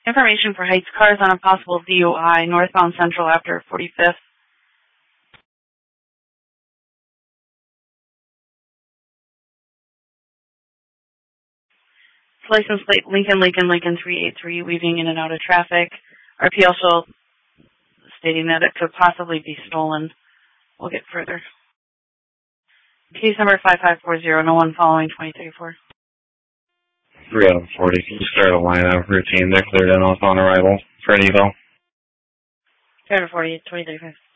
Information for Heights. Cars on a possible DUI, northbound Central after 45th. License plate Lincoln 383, weaving in and out of traffic. RP also stating that it could possibly be stolen. We'll get further. Case number 5540, no one following 2034. 3 out of 40, can you start a line of routine? They're cleared in on arrival for an eval. 340, 2035.